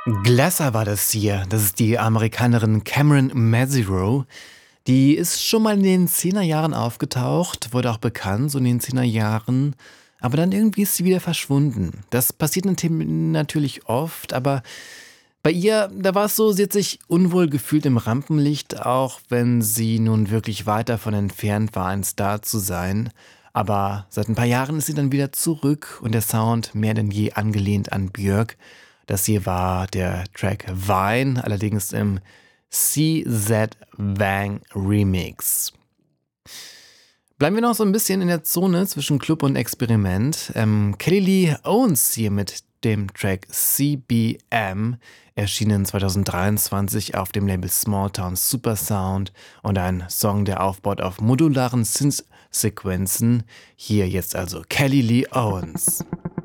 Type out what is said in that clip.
Glasser war das hier. Das ist die Amerikanerin Cameron Mazzero. Die ist schon mal in den 10er Jahren aufgetaucht, wurde auch bekannt, so in den 10er Jahren. Aber dann irgendwie ist sie wieder verschwunden. Das passiert natürlich oft, aber bei ihr, da war es so, sie hat sich unwohl gefühlt im Rampenlicht, auch wenn sie nun wirklich weit davon entfernt war, ein Star zu sein. Aber seit ein paar Jahren ist sie dann wieder zurück und der Sound mehr denn je angelehnt an Björk. Das hier war der Track Vine, allerdings im CZ Wang Remix. Bleiben wir noch so ein bisschen in der Zone zwischen Club und Experiment. Kelly Lee Owens hier mit dem Track CBM, erschienen 2023 auf dem Label Smalltown Supersound und ein Song, der aufbaut auf modularen Synth-Sequenzen. Hier jetzt also Kelly Lee Owens.